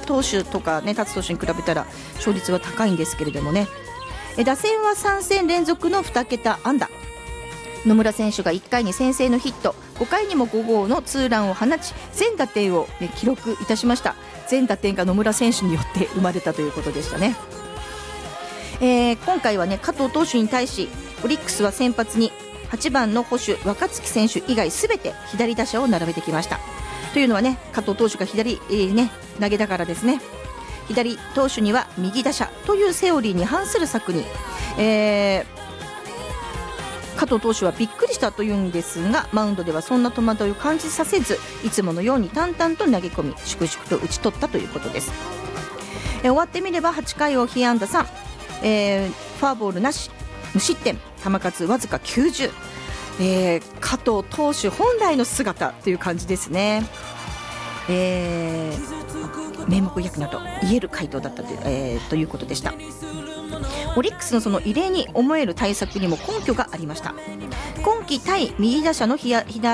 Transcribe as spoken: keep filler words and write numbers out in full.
投手とかね達投手に比べたら勝率は高いんですけれどもね、打線はさん戦連続のに桁安打。野村選手がいっかいに先制のヒット、ごかいにもご号のツーランを放ち全打点を、ね、記録いたしました。全打点が野村選手によって生まれたということでしたね。えー、今回はね加藤投手に対しオリックスは先発にはちばんの捕手若月選手以外すべて左打者を並べてきました。というのはね加藤投手が左、えーね、投げだからですね。左投手には右打者というセオリーに反する策に、えー、加藤投手はびっくりしたというんですが、マウンドではそんな戸惑いを感じさせずいつものように淡々と投げ込み粛々と打ち取ったということです。えー、終わってみればはちかいを被安打さん、えー、フォアボールなし無失点球数わずかきゅうじゅう、えー、加藤投手本来の姿という感じですね。えー、名目躍など言える回答だったという、えー、ということでした。オリックスのその異例に思える対策にも根拠がありました。今季対右打者の左